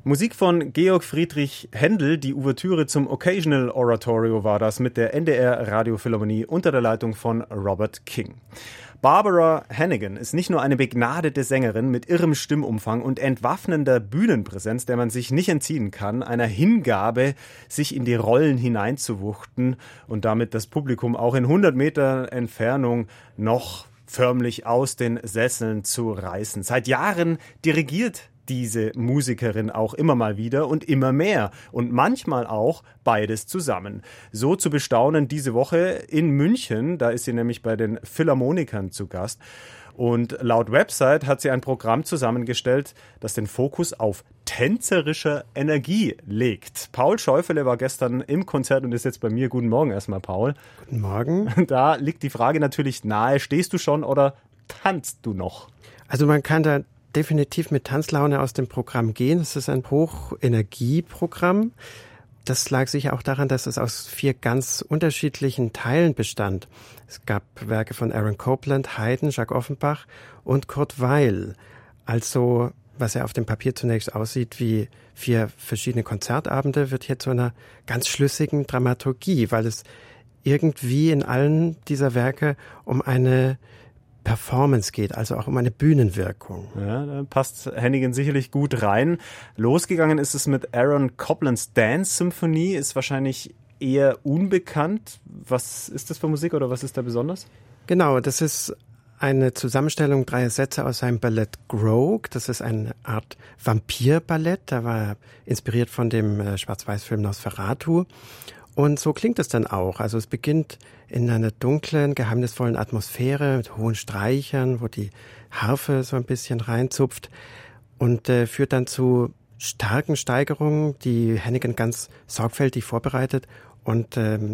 Musik von Georg Friedrich Händel, die Ouvertüre zum Occasional Oratorio war das mit der NDR Radiophilharmonie unter der Leitung von Robert King. Barbara Hannigan ist nicht nur eine begnadete Sängerin mit irrem Stimmumfang und entwaffnender Bühnenpräsenz, der man sich nicht entziehen kann, einer Hingabe, sich in die Rollen hineinzuwuchten und damit das Publikum auch in 100 Meter Entfernung noch förmlich aus den Sesseln zu reißen. Seit Jahren dirigiert diese Musikerin auch immer mal wieder und immer mehr und manchmal auch beides zusammen. So zu bestaunen diese Woche in München, da ist sie nämlich bei den Philharmonikern zu Gast. Und laut Website hat sie ein Programm zusammengestellt, das den Fokus auf tänzerischer Energie legt. Paul Scheufele war gestern im Konzert und ist jetzt bei mir. Guten Morgen erstmal, Paul. Guten Morgen. Da liegt die Frage natürlich nahe, stehst du schon oder tanzt du noch? Also man kann da definitiv mit Tanzlaune aus dem Programm gehen. Es ist ein Hochenergieprogramm. Das lag sicher auch daran, dass es aus 4 ganz unterschiedlichen Teilen bestand. Es gab Werke von Aaron Copland, Haydn, Jacques Offenbach und Kurt Weill. Also, was ja auf dem Papier zunächst aussieht wie 4 verschiedene Konzertabende, wird hier zu einer ganz schlüssigen Dramaturgie, weil es irgendwie in allen dieser Werke um eine Performance geht, also auch um eine Bühnenwirkung. Ja, da passt Hannigan sicherlich gut rein. Losgegangen ist es mit Aaron Coplands Dance Symphonie, ist wahrscheinlich eher unbekannt. Was ist das für Musik oder was ist da besonders? Genau, das ist eine Zusammenstellung 3 Sätze aus seinem Ballett Grogue. Das ist eine Art Vampirballett, da war er inspiriert von dem Schwarz-Weiß-Film Nosferatu. Und so klingt es dann auch. Also es beginnt in einer dunklen, geheimnisvollen Atmosphäre mit hohen Streichern, wo die Harfe so ein bisschen reinzupft und führt dann zu starken Steigerungen, die Hannigan ganz sorgfältig vorbereitet und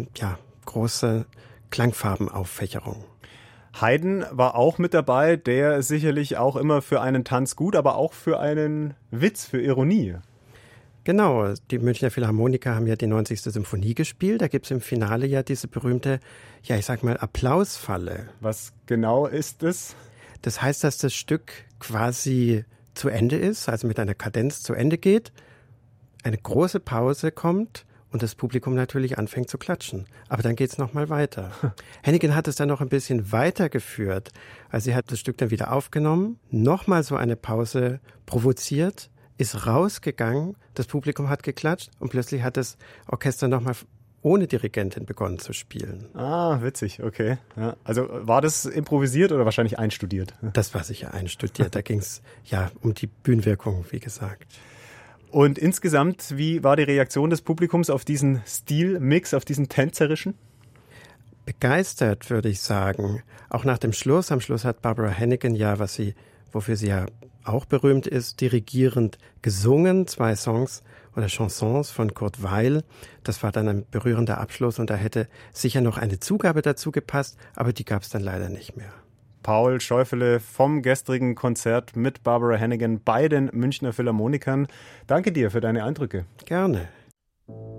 große Klangfarbenaufächerung. Haydn war auch mit dabei, der sicherlich auch immer für einen Tanz gut, aber auch für einen Witz, für Ironie. Genau, die Münchner Philharmoniker haben ja die 90. Symphonie gespielt. Da gibt's im Finale ja diese berühmte, Applausfalle. Was genau ist es? Das heißt, dass das Stück quasi zu Ende ist, also mit einer Kadenz zu Ende geht, eine große Pause kommt und das Publikum natürlich anfängt zu klatschen. Aber dann geht's nochmal weiter. Hannigan hat es dann noch ein bisschen weitergeführt. Also sie hat das Stück dann wieder aufgenommen, nochmal so eine Pause provoziert, ist rausgegangen, das Publikum hat geklatscht und plötzlich hat das Orchester nochmal ohne Dirigentin begonnen zu spielen. Ah, witzig, okay. Ja, also war das improvisiert oder wahrscheinlich einstudiert? Das war sicher einstudiert. Da ging es um die Bühnenwirkung, wie gesagt. Und insgesamt, wie war die Reaktion des Publikums auf diesen Stilmix, auf diesen tänzerischen? Begeistert, würde ich sagen. Auch nach dem Schluss. Am Schluss hat Barbara Hannigan wofür sie ja auch berühmt ist, dirigierend gesungen, 2 Songs oder Chansons von Kurt Weill. Das war dann ein berührender Abschluss und da hätte sicher noch eine Zugabe dazu gepasst, aber die gab es dann leider nicht mehr. Paul Scheufele vom gestrigen Konzert mit Barbara Hannigan bei den Münchner Philharmonikern. Danke dir für deine Eindrücke. Gerne.